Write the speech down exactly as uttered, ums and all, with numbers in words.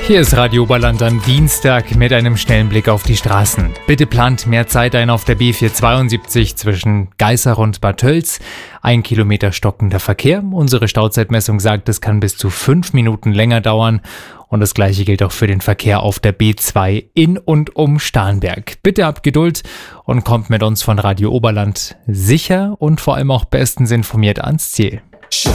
Hier ist Radio Oberland am Dienstag mit einem schnellen Blick auf die Straßen. Bitte plant mehr Zeit ein auf der B vierhundertzweiundsiebzig zwischen Geissach und Bad Tölz. Ein Kilometer stockender Verkehr. Unsere Stauzeitmessung sagt, es kann bis zu fünf Minuten länger dauern. Und das Gleiche gilt auch für den Verkehr auf der B zwei in und um Starnberg. Bitte habt Geduld und kommt mit uns von Radio Oberland sicher und vor allem auch bestens informiert ans Ziel.